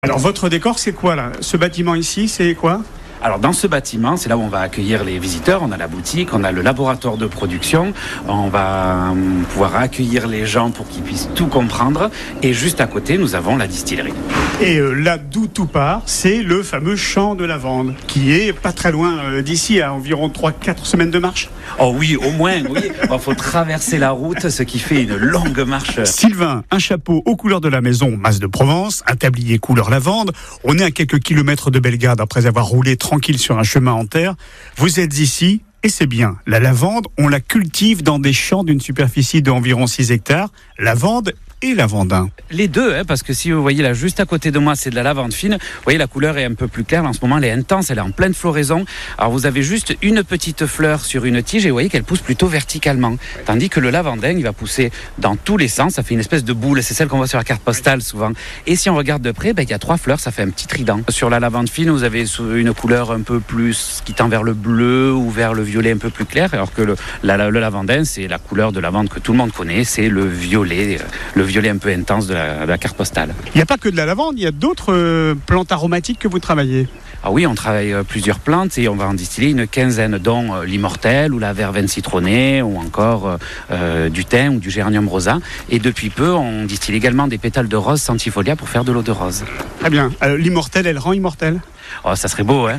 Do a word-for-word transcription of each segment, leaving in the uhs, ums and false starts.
Alors votre décor, c'est quoi là ? Ce bâtiment ici, c'est quoi ? Alors dans ce bâtiment, c'est là où on va accueillir les visiteurs. On a la boutique, on a le laboratoire de production. On va pouvoir accueillir les gens pour qu'ils puissent tout comprendre. Et juste à côté, nous avons la distillerie. Et euh, là d'où tout part, c'est le fameux champ de lavande, qui est pas très loin euh, d'ici, à environ trois à quatre semaines de marche. Oh oui, au moins, oui. Il faut traverser la route, ce qui fait une longue marche. Sylvain, un chapeau aux couleurs de la maison, Mas de Provence, un tablier couleur lavande. On est à quelques kilomètres de Bellegarde après avoir roulé tranquille sur un chemin en terre. Vous êtes ici, et c'est bien. La lavande, on la cultive dans des champs d'une superficie d'environ six hectares. Lavande et lavandin. Les deux, hein, parce que si vous voyez là, juste à côté de moi, c'est de la lavande fine. Vous voyez, la couleur est un peu plus claire. En ce moment, elle est intense, elle est en pleine floraison. Alors, vous avez juste une petite fleur sur une tige et vous voyez qu'elle pousse plutôt verticalement. Tandis que le lavandin, il va pousser dans tous les sens. Ça fait une espèce de boule. C'est celle qu'on voit sur la carte postale souvent. Et si on regarde de près, ben, il y a trois fleurs. Ça fait un petit trident. Sur la lavande fine, vous avez une couleur un peu plus qui tend vers le bleu ou vers le violet un peu plus clair. Alors que le, la, le lavandin, c'est la couleur de lavande que tout le monde connaît. C'est le violet, le violet un peu intense de la, de la carte postale. Il n'y a pas que de la lavande, il y a d'autres euh, plantes aromatiques que vous travaillez. Ah oui, on travaille euh, plusieurs plantes et on va en distiller une quinzaine, dont euh, l'immortelle ou la verveine citronnée ou encore euh, du thym ou du géranium rosa. Et depuis peu, on distille également des pétales de rose centifolia pour faire de l'eau de rose. Très bien. Euh, l'immortelle, elle rend immortelle ? Oh, ça serait beau, hein.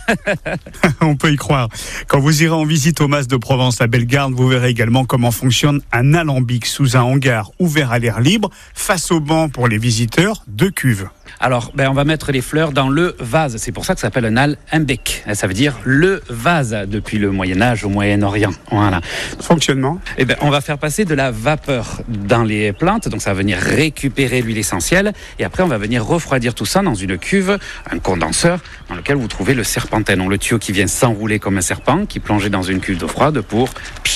On peut y croire. Quand vous irez en visite au Mas de Provence à Bellegarde, vous verrez également comment fonctionne un alambic sous un hangar ouvert à l'air libre, face au banc pour les visiteurs, deux cuves. Alors, ben, on va mettre les fleurs dans le vase. C'est pour ça que ça s'appelle un alembic. Ça veut dire le vase depuis le Moyen-Âge au Moyen-Orient. Voilà. Fonctionnement. Eh ben, on va faire passer de la vapeur dans les plantes. Donc, ça va venir récupérer l'huile essentielle. Et après, on va venir refroidir tout ça dans une cuve, un condenseur, dans lequel vous trouvez le serpentin. Donc, le tuyau qui vient s'enrouler comme un serpent, qui est plongé dans une cuve d'eau froide pour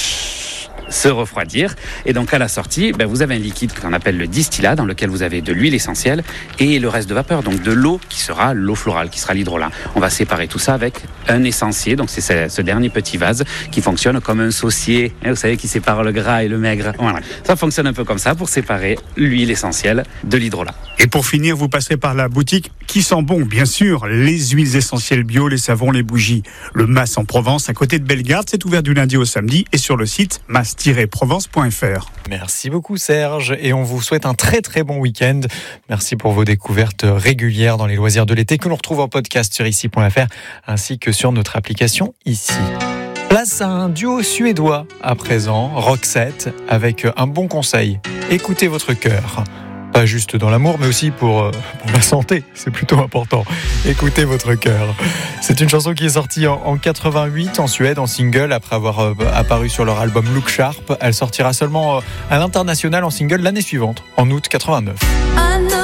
se refroidir. Et donc à la sortie, ben, vous avez un liquide qu'on appelle le distillat, dans lequel vous avez de l'huile essentielle et le reste de vapeur, donc de l'eau qui sera l'eau florale, qui sera l'hydrolat. On va séparer tout ça avec un essencier, donc c'est ce, ce dernier petit vase qui fonctionne comme un saucier, hein, vous savez, qui sépare le gras et le maigre. Voilà. Ça fonctionne un peu comme ça pour séparer l'huile essentielle de l'hydrolat. Et pour finir, vous passerez par la boutique qui sent bon, bien sûr, les huiles essentielles bio, les savons, les bougies. Le Mas en Provence, à côté de Bellegarde, c'est ouvert du lundi au samedi et sur le site mas tiret provence point f r. Merci beaucoup Serge et on vous souhaite un très très bon week-end. Merci pour vos découvertes régulières dans les loisirs de l'été que l'on retrouve en podcast sur ici point f r ainsi que sur notre application Ici. Place à un duo suédois à présent, Roxette, avec un bon conseil. Écoutez votre cœur. Pas juste dans l'amour, mais aussi pour, euh, pour la santé. C'est plutôt important. Écoutez votre cœur. C'est une chanson qui est sortie en, en quatre-vingt-huit en Suède, en single, après avoir euh, apparu sur leur album Look Sharp. Elle sortira seulement euh, à l'international en single l'année suivante, en août quatre-vingt-neuf.